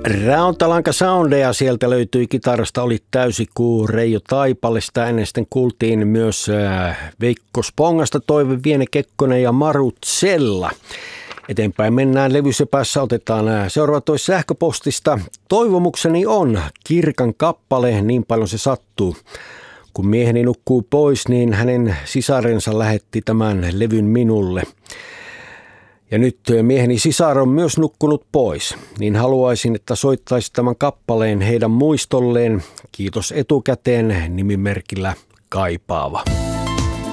Rautalanka soundeja sieltä löytyi kitarasta, oli täysikuu Reijo Taipalesta. Ennen sitten kuultiin myös Veikko Spongasta, Toive Viene-Kekkonen ja Maru Zella. Eteenpäin mennään levysepässä, otetaan seuraava tois sähköpostista. Toivomukseni on Kirkan kappale, niin paljon se sattuu. Kun mieheni nukkuu pois, niin hänen sisarensa lähetti tämän levyn minulle. Ja nyt mieheni sisar on myös nukkunut pois, niin haluaisin, että soittaisi tämän kappaleen heidän muistolleen. Kiitos etukäteen nimimerkillä Kaipaava.